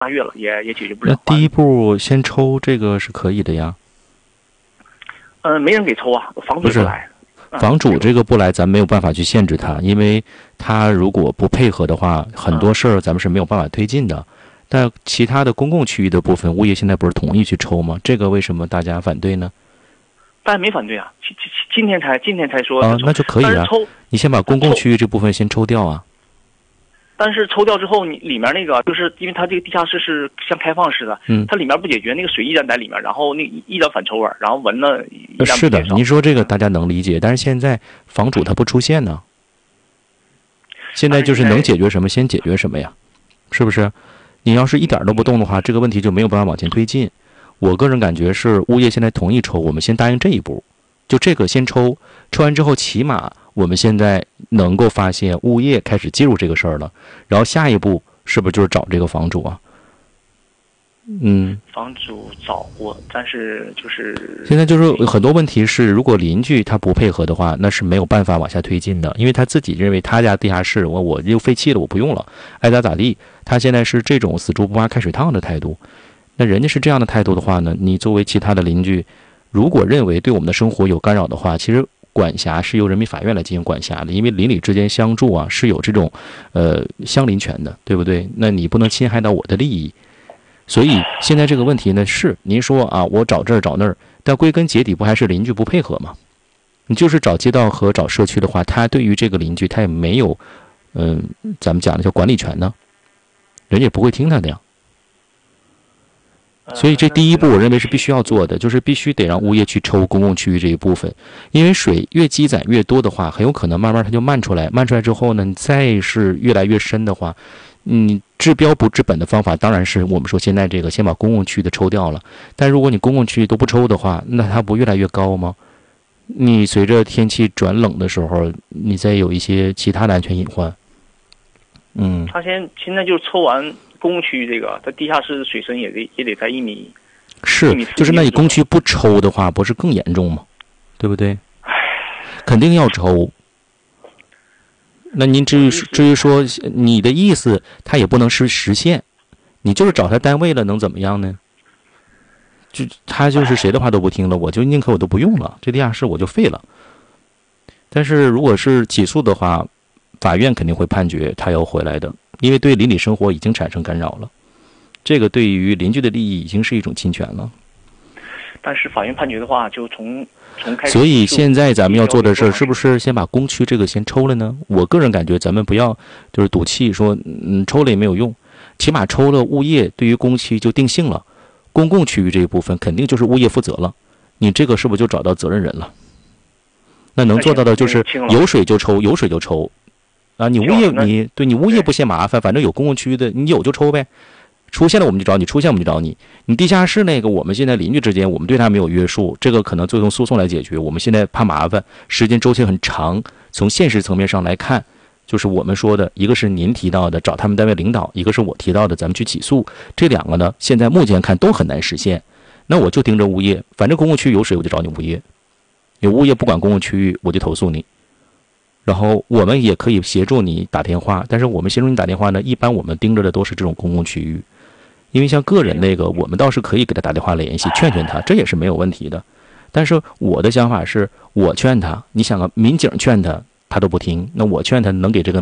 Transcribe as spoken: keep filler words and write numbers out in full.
八月了，也也解决不了。 那第一步先抽这个是可以的呀。 嗯、呃，没人给抽啊，房主不来。 房主这个不来，咱没有办法去限制他，因为他如果不配合的话，很多事儿咱们是没有办法推进的。但其他的公共区域的部分，物业现在不是同意去抽吗？这个为什么大家反对呢？ 大家没反对啊，今今今天才今天才说啊，那就可以啊。你先把公共区域这部分先抽掉啊。 但是抽掉之后，你里面那个就是因为它这个地下室是像开放式的， 嗯， 它里面不解决，那个水依然在里面，然后那依然反臭味，然后闻了依然不是的，您说这个大家能理解，但是现在房主他不出现呢。现在就是能解决什么先解决什么呀，是不是？你要是一点都不动的话，这个问题就没有办法往前推进。我个人感觉是物业现在同意抽，我们先答应这一步，就这个先抽，抽完之后起码我们现在能够发现物业开始介入这个事儿了，然后下一步是不是就是找这个房主啊？嗯， 房主找过，但是就是现在就是很多问题是，如果邻居他不配合的话，那是没有办法往下推进的，因为他自己认为他家地下室我我又废弃了，我不用了，爱咋咋地。他现在是这种死猪不怕开水烫的态度，那人家是这样的态度的话呢，你作为其他的邻居，如果认为对我们的生活有干扰的话，其实管辖是由人民法院来进行管辖的，因为邻里之间相住啊是有这种呃相邻权的，对不对？那你不能侵害到我的利益。所以现在这个问题呢，是您说啊，我找这儿找那儿，但归根结底不还是邻居不配合吗？你就是找街道和找社区的话，他对于这个邻居他也没有，嗯、呃，咱们讲的叫管理权呢，人家也不会听他的呀。所以这第一步我认为是必须要做的，就是必须得让物业去抽公共区域这一部分，因为水越积攒越多的话，很有可能慢慢它就漫出来，漫出来之后呢，你再是越来越深的话，嗯，治标不治本的方法当然是我们说现在这个先把公共区域的抽掉了，但如果你公共区域都不抽的话，那它不越来越高吗？你随着天气转冷的时候，你再有一些其他的安全隐患。嗯， 他现现在就是抽完公共区域这个，它地下室水深也得也得在一米， 是，就是那你公区不抽的话，不是更严重吗？对不对？肯定要抽。那您至于至于说你的意思，他也不能实实现，你就是找他单位了，能怎么样呢？就他就是谁的话都不听了，我就宁可我都不用了，这地下室我就废了。但是如果是起诉的话，法院肯定会判决他要回来的，因为对邻里生活已经产生干扰了，这个对于邻居的利益已经是一种侵权了。 但是法院判决的话，就从从开始。 所以现在咱们要做的事儿，是不是先把公区这个先抽了呢？我个人感觉，咱们不要就是赌气说，嗯，抽了也没有用，起码抽了，物业对于公区就定性了，公共区域这一部分肯定就是物业负责了，你这个是不是就找到责任人了？那能做到的就是有水就抽，有水就抽，啊，你物业你对你物业不嫌麻烦，反正有公共区域的，你有就抽呗。出现了我们就找你，出现我们就找你。你地下室那个，我们现在邻居之间，我们对他没有约束，这个可能最终诉讼来解决。我们现在怕麻烦，时间周期很长。从现实层面上来看，就是我们说的，一个是您提到的找他们单位领导，一个是我提到的咱们去起诉。这两个呢，现在目前看都很难实现。那我就盯着物业，反正公共区域有水我就找你物业，有物业不管公共区域我就投诉你。然后我们也可以协助你打电话，但是我们协助你打电话呢，一般我们盯着的都是这种公共区域。因为像个人那个，我们倒是可以给他打电话联系，劝劝他，这也是没有问题的。但是我的想法是，我劝他，你想啊，民警劝他，他都不听，那我劝他能给这个